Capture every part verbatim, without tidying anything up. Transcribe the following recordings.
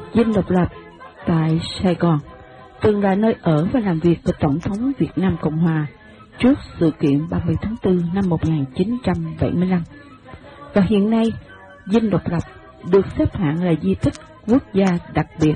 Dinh Độc Lập tại Sài Gòn từng là nơi ở và làm việc của Tổng thống Việt Nam Cộng Hòa trước sự kiện ba mươi tháng tư năm một nghìn chín trăm bảy mươi lăm. Và hiện nay, Dinh Độc Lập được xếp hạng là di tích quốc gia đặc biệt.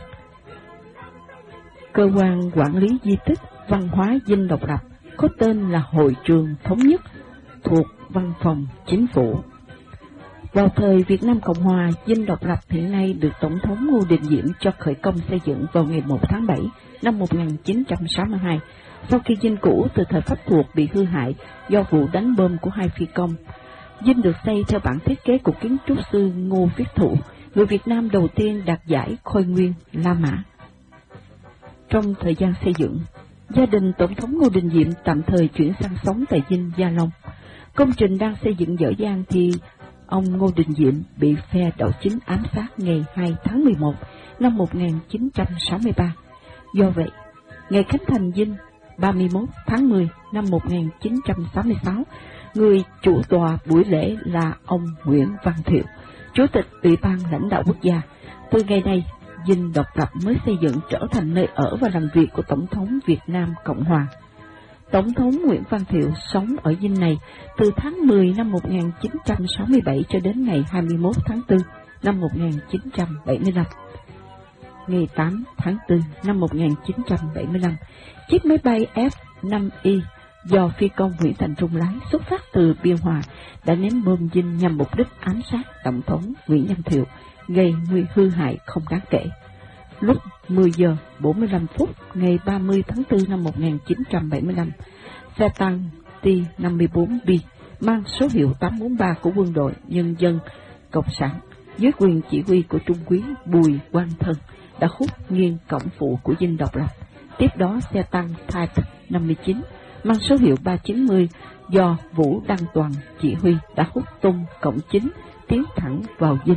Cơ quan quản lý di tích văn hóa Dinh Độc Lập có tên là Hội trường Thống nhất, thuộc Văn phòng Chính phủ. Vào thời Việt Nam Cộng Hòa, Dinh Độc Lập hiện nay được Tổng thống Ngô Đình Diệm cho khởi công xây dựng vào ngày một tháng bảy năm một nghìn chín trăm sáu mươi hai, sau khi dinh cũ từ thời Pháp thuộc bị hư hại do vụ đánh bom của hai phi công. Dinh được xây theo bản thiết kế của kiến trúc sư Ngô Viết Thụ, người Việt Nam đầu tiên đạt giải Khôi Nguyên La Mã. Trong thời gian xây dựng, gia đình Tổng thống Ngô Đình Diệm tạm thời chuyển sang sống tại Dinh Gia Long. Công trình đang xây dựng dở dang thì ông Ngô Đình Diệm bị phe đảo chính ám sát ngày hai tháng mười một năm một nghìn chín trăm sáu mươi ba. Do vậy, ngày khánh thành dinh ba mươi mốt tháng mười năm một nghìn chín trăm sáu mươi sáu, người chủ tọa buổi lễ là ông Nguyễn Văn Thiệu, Chủ tịch Ủy ban lãnh đạo quốc gia. Từ ngày này, Dinh Độc Lập mới xây dựng trở thành nơi ở và làm việc của Tổng thống Việt Nam Cộng Hòa. Tổng thống Nguyễn Văn Thiệu sống ở dinh này từ tháng mười năm một nghìn chín trăm sáu mươi bảy cho đến ngày hai mươi mốt tháng tư năm một nghìn chín trăm bảy mươi lăm. Ngày tám tháng tư năm một nghìn chín trăm bảy mươi lăm, chiếc máy bay F năm I do phi công Nguyễn Thành Trung lái xuất phát từ Biên Hòa đã ném bom dinh nhằm mục đích ám sát Tổng thống Nguyễn Văn Thiệu, gây nguy hư hại không đáng kể. Lúc mười giờ bốn mươi lăm phút ngày ba mươi tháng tư năm một nghìn chín trăm bảy mươi lăm, xe tăng T năm mươi bốn B mang số hiệu tám bốn ba của quân đội Nhân dân Cộng sản dưới quyền chỉ huy của Trung úy Bùi Quang Thân đã hút nghiêng cổng phụ của Dinh Độc Lập. Tiếp đó, xe tăng Type năm mươi chín mang số hiệu ba chín mươi do Vũ Đăng Toàn chỉ huy đã hút tung cổng chính, tiến thẳng vào dinh.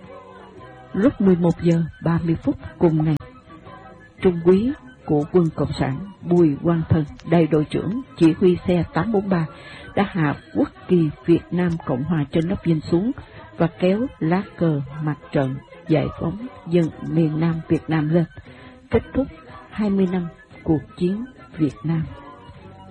Lúc mười một giờ ba mươi phút cùng ngày, Trung úy của quân Cộng sản Bùi Quang Thân, đại đội trưởng chỉ huy xe tám bốn ba, đã hạ quốc kỳ Việt Nam Cộng Hòa trên nóc dinh xuống và kéo lá cờ mặt trận giải phóng dân miền Nam Việt Nam lên, kết thúc hai mươi năm cuộc chiến Việt Nam.